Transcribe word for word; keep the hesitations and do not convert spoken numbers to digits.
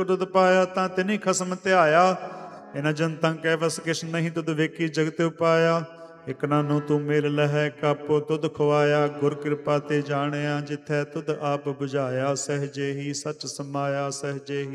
ਤੁਧ ਪਾਇਆ ਤਾਂ ਤਿਨੀ ਖਸਮ ਧਿਆਇਆ। ਇਹਨਾਂ ਜਨਤਾਂ ਕਹਿ ਵਸ ਕਿਛ ਨਹੀਂ ਤੁਧ ਵੇਖੀ ਜਗਤ ਉਪਾਇਆ। ਇਕ ਨਾਨੋ ਤੂੰ ਮੇਲ ਲਹੈ ਕਾਪੋ ਤੁਧ ਖਵਾਇਆ। ਗੁਰ ਕਿਰਪਾ ਤੇ ਜਾਣਿਆ ਜਿਥੈ ਤੁਧ ਆਪ ਬੁਝਾਇਆ। ਸਹਜੇ ਹੀ ਸਚ ਸਮਾਇਆ ਸਹਜੇ ਹੀ